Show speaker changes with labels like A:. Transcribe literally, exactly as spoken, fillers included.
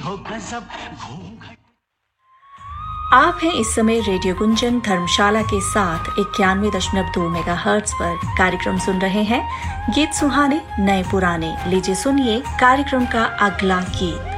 A: हो गजब घूंघट।
B: आप हैं इस समय रेडियो गुंजन धर्मशाला के साथ इक्यानवे दशमलव दो मेगा हर्ट्ज पर कार्यक्रम सुन रहे हैं। गीत सुहाने नए पुराने, लीजिए सुनिए कार्यक्रम का अगला गीत।